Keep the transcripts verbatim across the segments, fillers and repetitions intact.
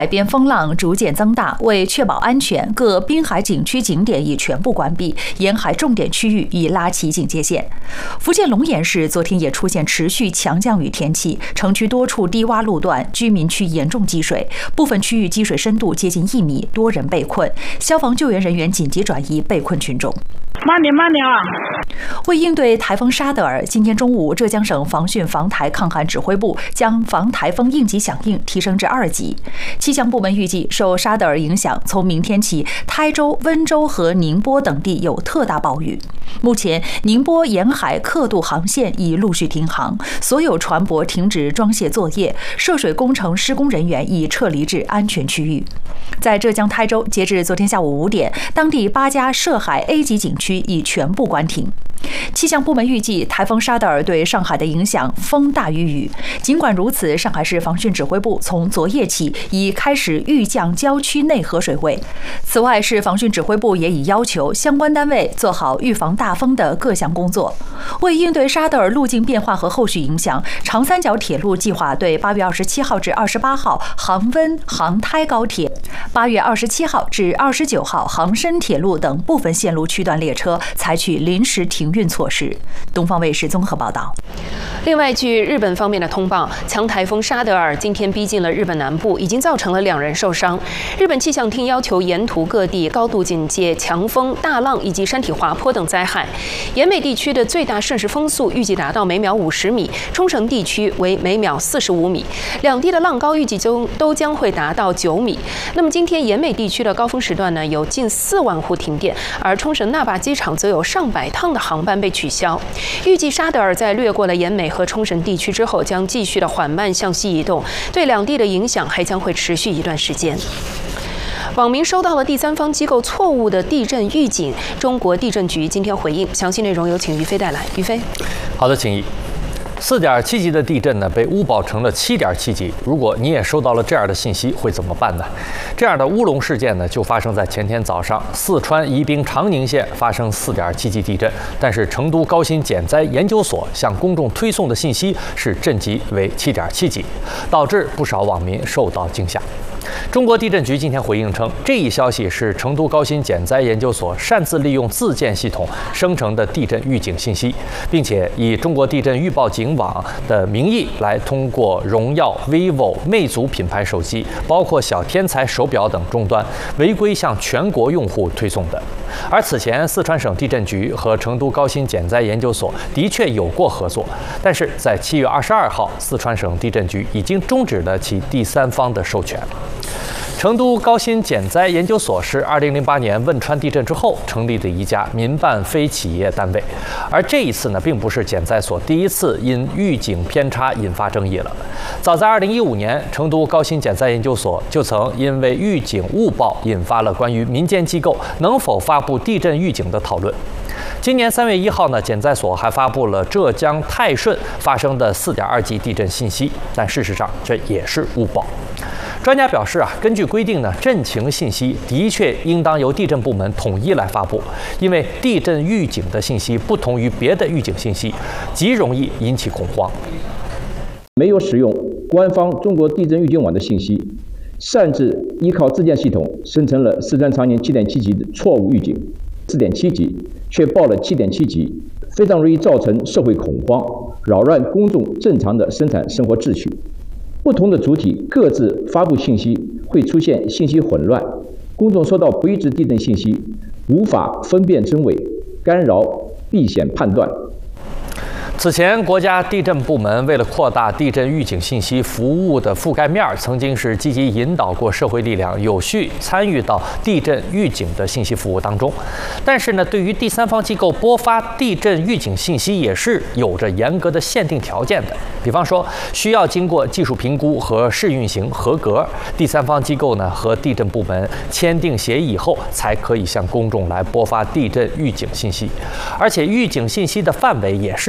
海边风浪逐渐增大，为确保安全，各滨海景区景点已全部关闭，沿海重点区域已拉起警戒线。福建龙岩市昨天也出现持续强降雨天气，城区多处低洼路段、居民区严重积水，部分区域积水深度接近一米，多人被困，消防救援人员紧急转移被困群众。 慢点，慢点啊！ 为应对台风沙德尔，今天中午，浙江省防汛防台抗旱指挥部将防台风应急响应提升至二级。气象部门预计，受沙德尔影响，从明天起，台州、温州和宁波等地有特大暴雨。目前，宁波沿海客渡航线已陆续停航，所有船舶停止装卸作业，涉水工程施工人员已撤离至安全区域。在浙江台州，截至昨天下午五点，当地八家涉海 A 级景区已全部关停。气象部门预计，台风沙德尔对上海的影响风大于雨。尽管如此，上海市防汛指挥部从昨夜起已开始预降郊区内河水位。此外，市防汛指挥部也已要求相关单位做好预防大风的各项工作。为应对沙德尔路径变化和后续影响，长三角铁路计划对八月二十七号至二十八号杭温杭台高铁、八月二十七号至二十九号杭深铁路等部分线路区段列车采取临时停运措施。东方卫视综合报道。 另外，据日本方面的通报，强台风沙德尔今天逼近了日本南部，已经造成了两人受伤。日本气象厅要求沿途各地高度警戒强风、大浪以及山体滑坡等灾害。岩美地区的最大瞬时风速预计达到每秒五十米，冲绳地区为每秒四十五米，两地的浪高预计都都将会达到九米。那么今天岩美地区的高峰时段呢，有近四万户停电，而冲绳那霸机场则有上百趟的航班被取消。预计沙德尔在掠过了岩美和冲绳地区之后，将继续的缓慢向西移动，对两地的影响还将会持续一段时间。网民收到了第三方机构错误的地震预警，中国地震局今天回应，详细内容有请于飞带来。于飞， 好的，请怡。四点七级的地震呢，被误报成了七点七级。如果你也收到了这样的信息，会怎么办呢？这样的乌龙事件呢，就发生在前天早上，四川宜宾长宁县发生四点七级地震，但是成都高新减灾研究所向公众推送的信息是震级为七点七级，导致不少网民受到惊吓。中国地震局今天回应称，这一消息是成都高新减灾研究所擅自利用自建系统生成的地震预警信息，并且以中国地震预报警网的名义来通过荣耀、vivo、魅族品牌手机，包括小天才手表等终端，违规向全国用户推送的。而此前，四川省地震局和成都高新减灾研究所的确有过合作，但是在七月二十二号，四川省地震局已经终止了其第三方的授权。成都高新减灾研究所是二零零八年汶川地震之后成立的一家民办非企业单位，而这一次呢，并不是减灾所第一次因预警偏差引发争议了。早在二零一五年，成都高新减灾研究所就曾因为预警误报，引发了关于民间机构能否发布地震预警的讨论。今年三月一号呢，减灾所还发布了浙江泰顺发生的四点二级地震信息，但事实上这也是误报。专家表示啊，根据规定呢，震情信息的确应当由地震部门统一来发布，因为地震预警的信息不同于别的预警信息，极容易引起恐慌。 没有使用官方中国地震预警网的信息，擅自依靠自建系统生成了四川长宁七点七级的错误预警，四点七级却报了七点七级，非常容易造成社会恐慌，扰乱公众正常的生产生活秩序。不同的主体各自发布信息，会出现信息混乱，公众收到不一致地震信息，无法分辨真伪，干扰避险判断。 此前，国家地震部门为了扩大地震预警信息服务的覆盖面，曾经是积极引导过社会力量有序参与到地震预警的信息服务当中。但是呢，对于第三方机构播发地震预警信息，也是有着严格的限定条件的。比方说，需要经过技术评估和试运行合格，第三方机构呢和地震部门签订协议以后，才可以向公众来播发地震预警信息。而且，预警信息的范围也是有具体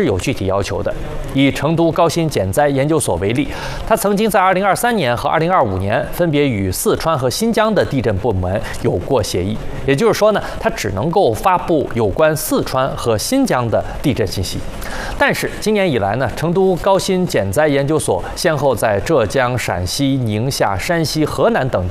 体要求的。以成都高新减灾研究所为例，它曾经在二零二三年和二零二五年分别与四川和新疆的地震部门有过协议，也就是说呢，它只能够发布有关四川和新疆的地震信息。但是今年以来呢，成都高新减灾研究所先后在浙江、陕西、宁夏、山西、河南等